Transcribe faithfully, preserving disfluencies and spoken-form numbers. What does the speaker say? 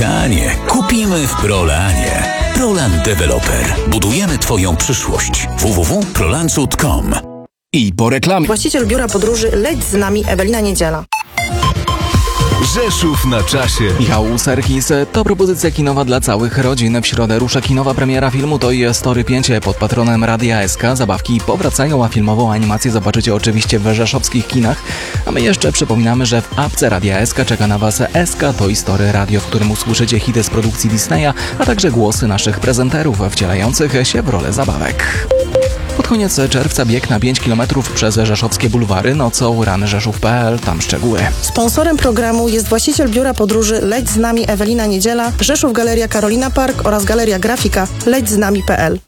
mieszkanie kupimy w Prolanie. Prolan Developer. Budujemy Twoją przyszłość. w w w kropka prolancut kropka com. I po reklamie. Właściciel biura podróży Leć z nami Ewelina Niedziela. Rzeszów na czasie. Michał Serkis. To propozycja kinowa dla całych rodzin. W środę rusza kinowa premiera filmu Toy Story pięć pod patronem Radia S K. Zabawki powracają, a filmową animację zobaczycie oczywiście w rzeszowskich kinach. A my jeszcze przypominamy, że w apce Radia S K czeka na Was S K Toy Story Radio, w którym usłyszycie hity z produkcji Disneya, a także głosy naszych prezenterów wcielających się w rolę zabawek. Pod koniec czerwca bieg na pięć kilometrów przez rzeszowskie bulwary nocą rany rzeszów kropka p l. Tam szczegóły. Sponsorem programu jest właściciel biura podróży Leć z nami Ewelina Niedziela, Rzeszów Galeria Karolina Park oraz Galeria Grafika leć z nami kropka p l.